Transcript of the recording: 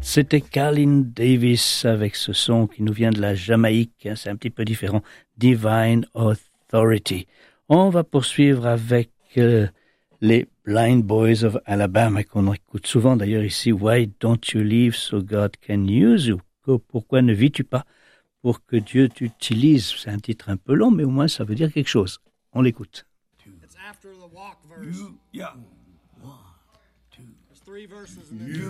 C'était Carlin Davis avec ce son qui nous vient de la Jamaïque. C'est un petit peu différent. Divine Authority. On va poursuivre avec les Blind Boys of Alabama qu'on écoute souvent d'ailleurs ici. Why don't you leave so God can use you? Pourquoi ne vis-tu pas pour que Dieu t'utilise? C'est un titre un peu long, mais au moins ça veut dire quelque chose. On l'écoute. It's after the walk verse. Yeah. There's 3 verses in there.